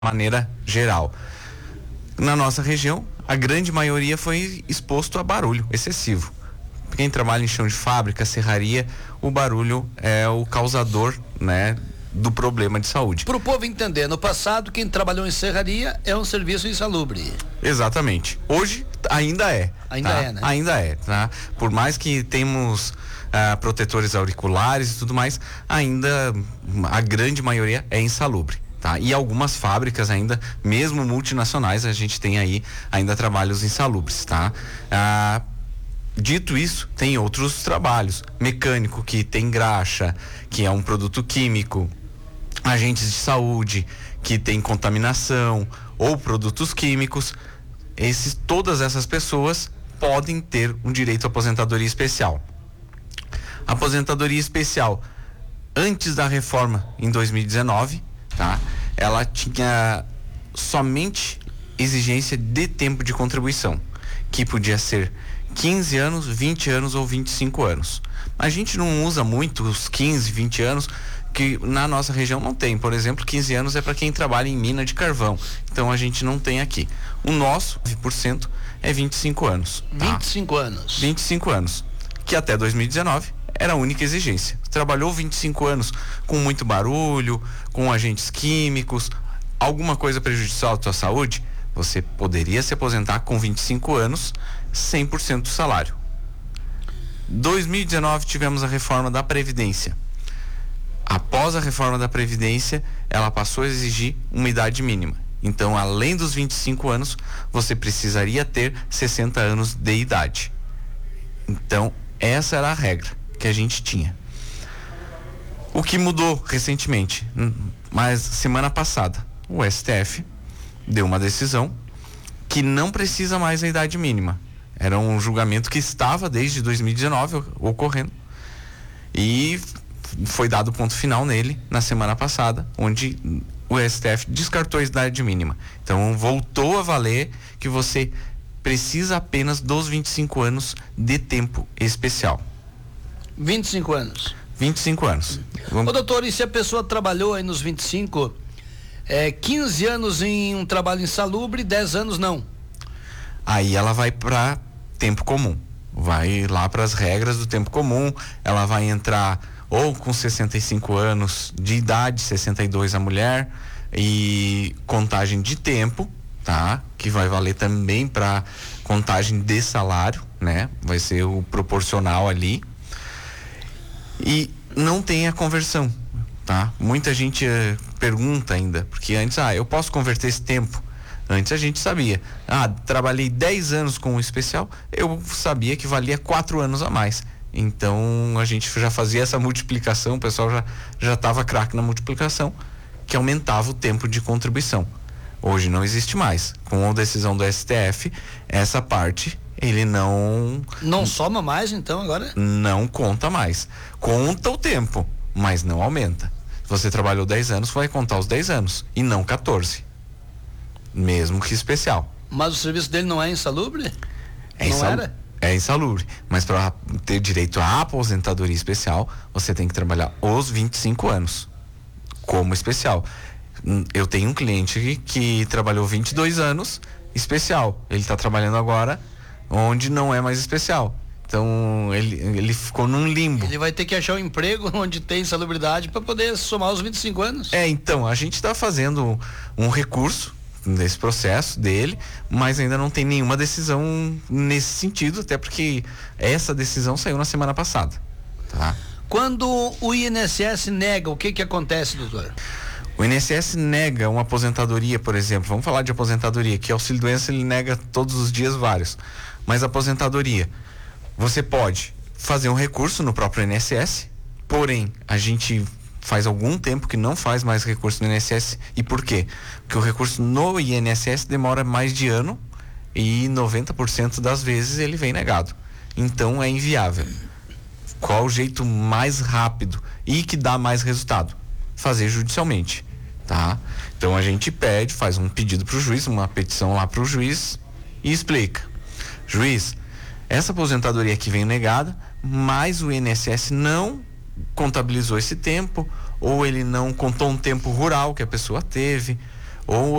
maneira geral. Na nossa região, a grande maioria foi exposto a barulho excessivo. Quem trabalha em chão de fábrica, serraria, o barulho é o causador, né, do problema de saúde. Para o povo entender, no passado quem trabalhou em serraria é um serviço insalubre. Exatamente. Hoje ainda é. Ainda tá? é, né? Ainda é, tá? Por mais que temos protetores auriculares e tudo mais, ainda a grande maioria é insalubre. Tá? E algumas fábricas ainda, mesmo multinacionais, a gente tem aí ainda trabalhos insalubres, tá? Dito isso, tem outros trabalhos. Mecânico, que tem graxa, que é um produto químico. Agentes de saúde, que tem contaminação ou produtos químicos. Todas essas pessoas podem ter um direito à aposentadoria especial. A aposentadoria especial, antes da reforma, em 2019, tá? Ela tinha somente exigência de tempo de contribuição, que podia ser 15 anos, 20 anos ou 25 anos. A gente não usa muito os 15, 20 anos, que na nossa região não tem. Por exemplo, 15 anos é para quem trabalha em mina de carvão. Então a gente não tem aqui. O nosso, 9%, é 25 anos. Tá? 25 anos. 25 anos. Que até 2019 era a única exigência. Trabalhou 25 anos com muito barulho, com agentes químicos, alguma coisa prejudicial à tua saúde, você poderia se aposentar com 25 anos, 100% do salário. 2019 tivemos a reforma da Previdência. Após a reforma da Previdência, ela passou a exigir uma idade mínima. Então, além dos 25 anos, você precisaria ter 60 anos de idade. Então, essa era a regra que a gente tinha. O que mudou recentemente, mas semana passada, o STF deu uma decisão que não precisa mais a idade mínima. Era um julgamento que estava desde 2019 ocorrendo e foi dado ponto final nele na semana passada, onde o STF descartou a idade mínima. Então voltou a valer que você precisa apenas dos 25 anos de tempo especial. 25 anos. 25 anos. Ô doutor, e se a pessoa trabalhou aí nos 25, 15 anos em um trabalho insalubre, 10 anos não? Aí ela vai para tempo comum. Vai lá para as regras do tempo comum, ela vai entrar ou com 65 anos de idade, 62 a mulher, e contagem de tempo, tá? Que vai valer também para contagem de salário, né? Vai ser o proporcional ali. E não tem a conversão, tá? Muita gente pergunta ainda, porque antes, eu posso converter esse tempo? Antes a gente sabia, trabalhei 10 anos com o especial, eu sabia que valia 4 anos a mais. Então a gente já fazia essa multiplicação, o pessoal já estava craque na multiplicação, que aumentava o tempo de contribuição. Hoje não existe mais. Com a decisão do STF, essa parte ele não soma mais, então, agora? Não conta mais. Conta o tempo, mas não aumenta. Se você trabalhou 10 anos, vai contar os 10 anos e não 14. Mesmo que especial. Mas o serviço dele não é insalubre? É insalubre. Mas para ter direito à aposentadoria especial, você tem que trabalhar os 25 anos como especial. Eu tenho um cliente que trabalhou 22 anos especial. Ele está trabalhando agora onde não é mais especial. Então ele ficou num limbo. Ele vai ter que achar um emprego onde tem insalubridade para poder somar os 25 anos. Então a gente está fazendo um recurso nesse processo dele, mas ainda não tem nenhuma decisão nesse sentido, até porque essa decisão saiu na semana passada, tá? Quando o INSS nega, o que acontece, doutor? O INSS nega uma aposentadoria, por exemplo, vamos falar de aposentadoria, que auxílio-doença ele nega todos os dias vários, mas aposentadoria, você pode fazer um recurso no próprio INSS, porém, a gente faz algum tempo que não faz mais recurso no INSS. E por quê? Porque o recurso no INSS demora mais de ano e 90% das vezes ele vem negado. Então é inviável. Qual o jeito mais rápido e que dá mais resultado? Fazer judicialmente, tá? Então a gente faz um pedido para o juiz, uma petição lá para o juiz e explica: juiz, essa aposentadoria aqui vem negada, mas o INSS não contabilizou esse tempo, ou ele não contou um tempo rural que a pessoa teve, ou